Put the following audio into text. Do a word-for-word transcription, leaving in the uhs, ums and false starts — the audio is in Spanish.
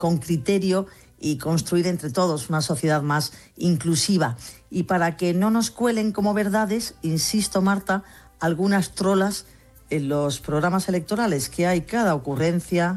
con criterio y construir entre todos una sociedad más inclusiva. Y para que no nos cuelen como verdades, insisto, Marta, algunas trolas en los programas electorales, que hay cada ocurrencia.